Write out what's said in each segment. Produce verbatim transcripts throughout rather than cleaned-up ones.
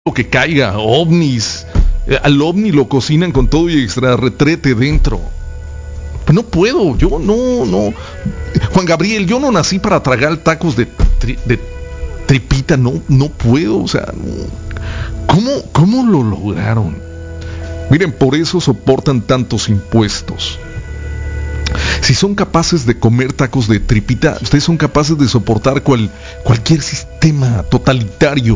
que caiga, ovnis. Eh, Al ovni lo cocinan con todo y extra retrete dentro. No puedo, yo no, no. Juan Gabriel, yo no nací para tragar tacos de, tri- de tripita, no, no puedo, o sea, no. ¿Cómo, cómo lo lograron? Miren, por eso soportan tantos impuestos. Si son capaces de comer tacos de tripita, ustedes son capaces de soportar cual, cualquier sistema totalitario.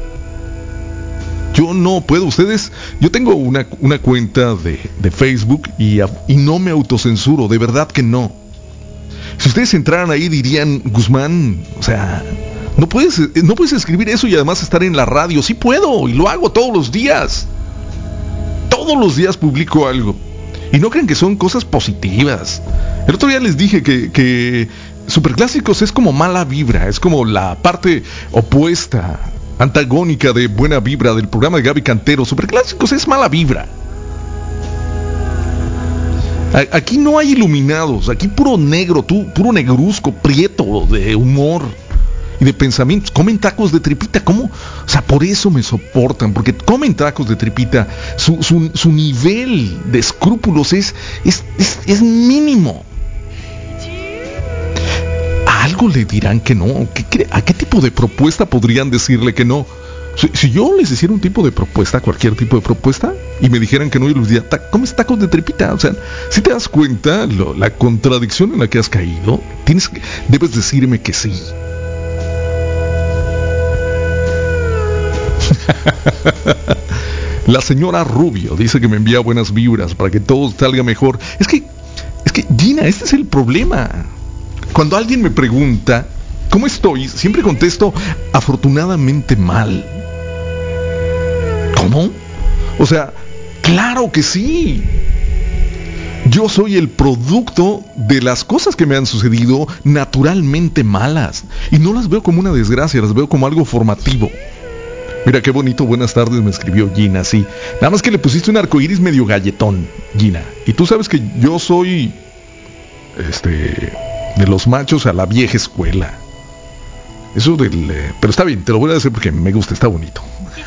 Yo no puedo, ustedes, yo tengo una, una cuenta de, de Facebook y, y no me autocensuro, de verdad que no. Si ustedes entraran ahí dirían, Guzmán, o sea, no puedes, no puedes escribir eso y además estar en la radio. Sí puedo, y lo hago todos los días. Todos los días publico algo. Y no crean que son cosas positivas. El otro día les dije que, que Superclásicos es como mala vibra, es como la parte opuesta, antagónica de Buena Vibra del programa de Gaby Cantero. Superclásicos es mala vibra. A- Aquí no hay iluminados, aquí puro negro, tú, puro negruzco, prieto de humor y de pensamientos. Comen tacos de tripita, ¿cómo? O sea, por eso me soportan, porque comen tacos de tripita. Su, su, su nivel de escrúpulos es, es, es, es mínimo. ¿A algo le dirán que no? ¿Qué, qué- ¿A qué tipo de propuesta podrían decirle que no? Si, si yo les hiciera un tipo de propuesta, cualquier tipo de propuesta, y me dijeran que no, yo les diría, "Ta- ¿comes tacos de tripita?" O sea, si te das cuenta lo- la contradicción en la que has caído, tienes que, debes decirme que sí. La señora Rubio dice que me envía buenas vibras para que todo salga mejor. Es que, es que, Gina, este es el problema. Cuando alguien me pregunta cómo estoy, siempre contesto afortunadamente mal. ¿Cómo? O sea, claro que sí. Yo soy el producto de las cosas que me han sucedido naturalmente malas. Y no las veo como una desgracia, las veo como algo formativo. Mira qué bonito, buenas tardes, me escribió Gina, sí. Nada más que le pusiste un arcoíris medio galletón, Gina. Y tú sabes que yo soy, este, de los machos a la vieja escuela. Eso del... eh, pero está bien, te lo voy a decir porque me gusta, está bonito.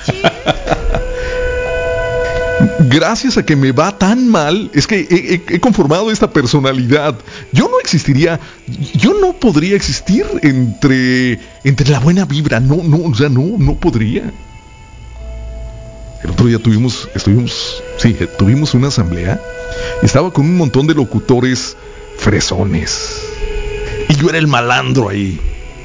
Gracias a que me va tan mal, es que he, he- he conformado esta personalidad. Yo no existiría, yo no podría existir entre, entre la buena vibra. No, no, o sea, no, no podría. El otro día tuvimos, estuvimos, sí, eh, tuvimos una asamblea. Estaba con un montón de locutores fresones. Y yo era el malandro ahí.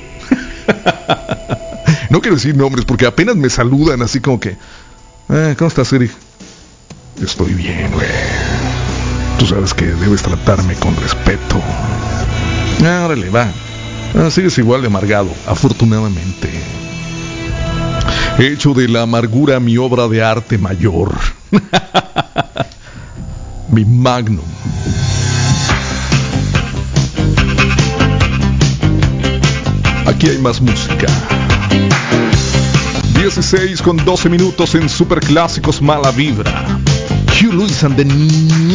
No quiero decir nombres porque apenas me saludan así como que, eh, ¿cómo estás, Eric? Estoy bien, güey. Tú sabes que debes tratarme con respeto. Ah, órale, va. Ah, sigues igual de amargado, afortunadamente. He hecho de la amargura mi obra de arte mayor. Mi magnum. Aquí hay más música. dieciséis con doce minutos en Superclásicos Mala Vibra. Hugh Lewis and the